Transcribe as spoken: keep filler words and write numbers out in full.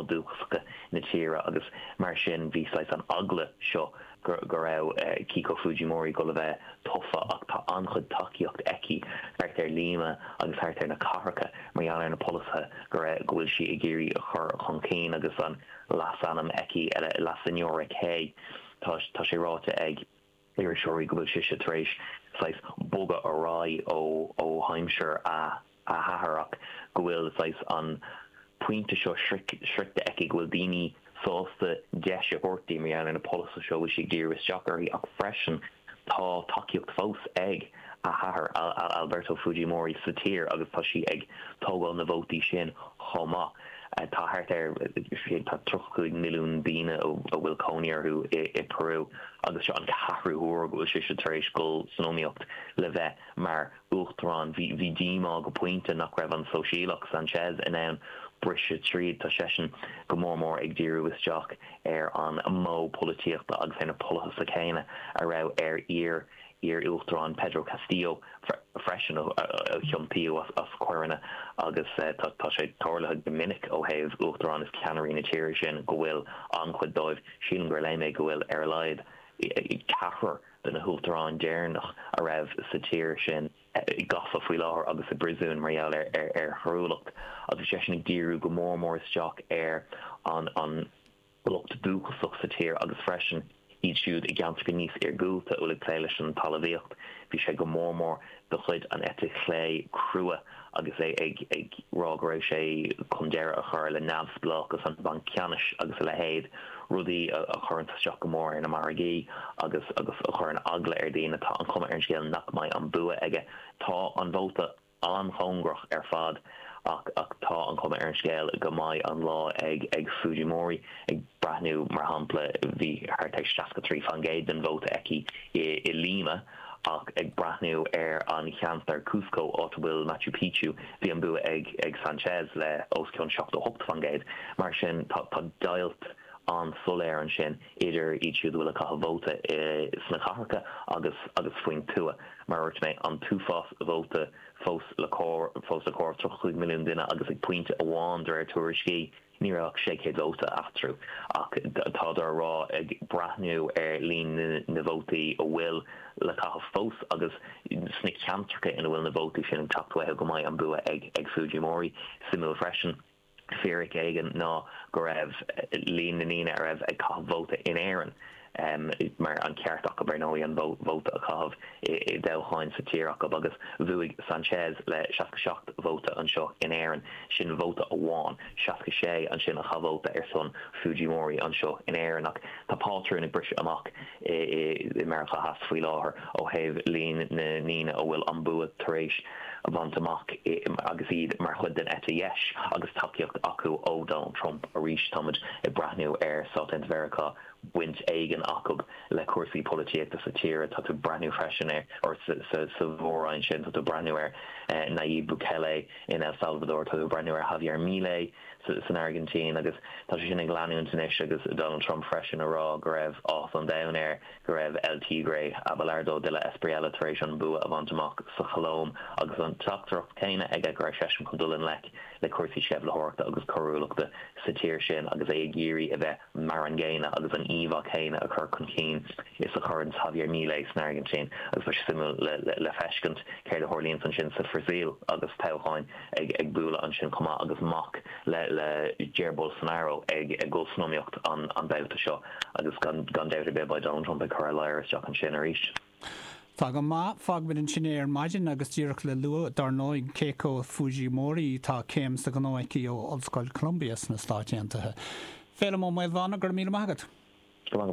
dúchacha na tíre agus mar sin bhí leis an agla seo go raibh Kiko Fujimori go le bheith tofa ach tá anchud takeíocht eici thart ar líma agus thart ar na carcha mar ar na polithe go raibh go bhfuil si i ggéirí a chur chun céin agus an las anam eici ar la señora cé tá sé ráte ag ar seoirí go bhfuil si se taréis leis boga a rá ó ó Haimseir a a hatharach go bhfuil leis an puinte seo sricte eici go bhfuil daoine sásta deise ortaí mar an na polisa seo bhfuil si ddír is deacarí ach freisin tá takeíocht fós ag a hathair Alberto Fujimori sa tír agus tá si ag tógáil na vótaí sin chomá. Tá hart ar tá trochuig milliún bíine ó bhfuil cóníarthú i Peru agus se an cathrúthúir go bhfuil si se taréis go snóíocht le bheith mar uachtarrán bhí díá go pointe nach raibh an sosiálach Sanchez in ann brise tríd tá sesin go mór mór ag ddíú isteach ar an mó polítíochta agus féna polachas a chéine a raibh ar ír ar uachtarrán Pedro Castillo freisin ó chiompiú as cuireanna agus tá sé táirlathe go minic ó thaobh uachtarrán is ceannarí na tíir sin go bhfuil an chud dóibh sílan gur léime go bhfuil ar leid cethar den na uachtarrán déarnach a raibh sa tíir sin gafa faoi láthir agus a brisún marall ar ar thrúlacht agus sé sin ag díú go mór mór isteach ar an an lucht dúchasach sa tír agus freisin iad siúd i gceantas go níos ar gúilta uair léile an talmhaíocht bhí sé go mór mór do chuid an etic chlé crua agus é ag ag rá go raibh sé chun deire a chur le neamhsplach agus an ban ceannis agus le héad rudaí a churann isteach go mór in na margaí agus agus a chur an agla ar daine tá an cuma ar an scéal nach maiid an bua aige tá an bhóta an chongrach ar fad ach ach tá an cuma ar an scéal go maiid an lá ag ag Fujimori ag brathnú mar hampla bhí thart seaca trí fangéid den bhóta eici i, i Lima ach ag brathnú ar an cheantar Cusco áta bhfuil Machu Picchu bhí an bua ag ag Sanchez le os ceann seachta hocht fangéid mar sin tá tá dailt an soléir an sin idir iad bhfuil a cath bhóta sna catharcha agus agus faoin tua mar uirt méid an túfás bhóta fós le cór fós le cór trochuig milliún duine agus ag pointe amháin ar tuairiscí ní raach sé chéad bhóta aftrú ach tá ar rá ag brathnú ar líon na bhótaí ó bhfuil le cath fós agus snic cheantarcha ina bhfuil na bhótaí sin an tachthaithe go maiid an bua ag ag Fujimori simú freisin fearic éigen ná go raibh líon na níine a raibh ag cath bhóta in éireann um, mar an ceartach go bernóí an bhóta a cath i dóháin sa tíreach agus bhuaigh Sanchez le seaca seacht bhóta an seo in éireann sin bhóta amháin seaca sé an sin a chabhóta ar son Fujimori an seo in éireann ach tá pátrú na brise amach i America has faoi láthair ó thaobh líon na níine ó bhfuil an bua tar éis a bhaint agus iad mar chud den eta yes agus takeíocht acu ó Donald Trump a ríis tamid i brathnú ar South America wint aigen acug le cuasaí polítíochta sa tíre tá tú brandú freisin ar or sa bhóráin sin tá tú brandú ar Nayib Bukele in El Salvador tá tú brandú ar Javier Milei san Argentín agus tá sin ag leanúint inis agus Donald Trump freisin a rá go raibh áth an dain air go raibh El Tigre Abelardo de la Espriella tar éis an bua a bhaint amach sa chalóm agus an tachtach céine ag ag raibh sesin chun dulin le le cuasaí sibh le háirta agus choúlaachta sa tír sin agus é géirí a bheith mar an ggéine agus an íomha céine a chur chun cín is a churann Javier Milei san Argentín agus bheith simú le le feiscint céir le Horlíonn an sin sa Brazil agus tábháin ag ag bula an sin comá agus mach le le Jair Bolsonaro ag ag gulsnomíocht an an bouta seo agus gan gan deir be ba Donald Trump ag chur leir isteach an sin a ríis. Tá go má fagbin an sinnéir maidin agus tíireach le lua dar nóid Keiko Fujimori tá céim sa go nóici ó Ollscoil Columbia na stáitiantathe. Féile má méid bhana gur míle maigad.